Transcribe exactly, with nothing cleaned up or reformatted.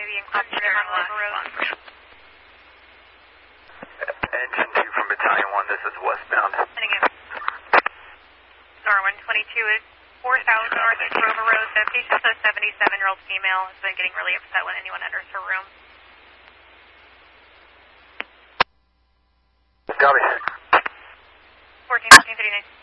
being clustered on River Road. Engine two from Battalion one, this is westbound. And again, Nor one twenty-two is four thousand Northeast Rover Road. The patient's a seventy-seven-year-old female has been getting really upset when anyone enters her room. Copy. fourteen fifteen thirty-nine.